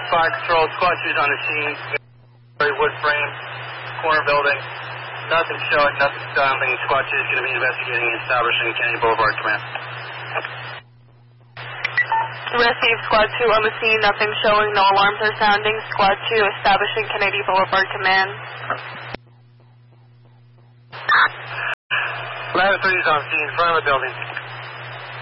Fire Control, Squad 2's on the scene. Wood frame, corner building. Nothing showing, nothing sounding. Squad 2 is going to be investigating and establishing Kennedy Boulevard Command. Receive Squad 2 on the scene, nothing showing, no alarms are sounding. Squad 2 establishing Kennedy Boulevard Command. Ladder 3 is on scene, front of the building.